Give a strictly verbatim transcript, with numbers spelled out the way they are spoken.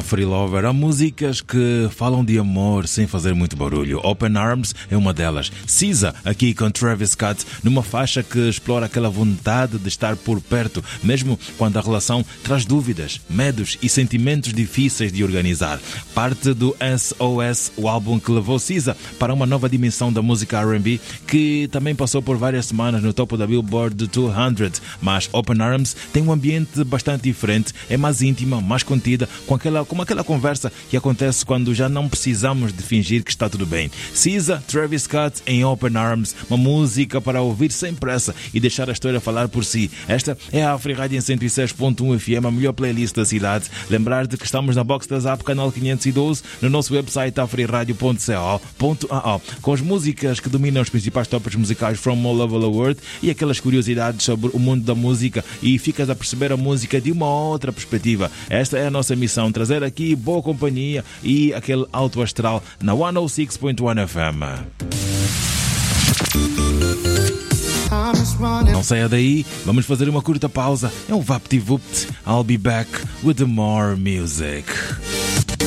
Free Lover. Há músicas que falam de amor sem fazer muito barulho. Open Arms é uma delas. Cisa, aqui com Travis Scott, numa faixa que explora aquela vontade de estar por perto, mesmo quando a relação traz dúvidas, medos e sentimentos difíceis de organizar. Parte do S O S, o álbum que levou Cisa para uma nova dimensão da música R and B, que também passou por várias semanas no topo da Billboard duzentos, mas Open Arms tem um ambiente bastante diferente, é mais íntima, mais contida, com aquela, com aquela conversa que acontece quando já não precisamos de fingir que está tudo bem. Cisa, Travis Scott em Open Arms, uma música para ouvir sem pressa e deixar a história falar por si. Esta é a Afri Rádio em cento e seis ponto um F M, a melhor playlist da cidade. Lembrar-te que estamos na box da Zap, canal quinhentos e doze, no nosso website afriradio ponto co ponto a u, com as músicas que dominam os principais tópicos musicais from all over the world e aquelas curiosidades sobre o mundo da música, e ficas a perceber a música de uma outra perspectiva. Esta é a nossa missão, trazer aqui boa companhia e aquele alto astral na cento e seis ponto um F M. Não saia daí, vamos fazer uma curta pausa. É um VaptVupt. I'll be back with more music.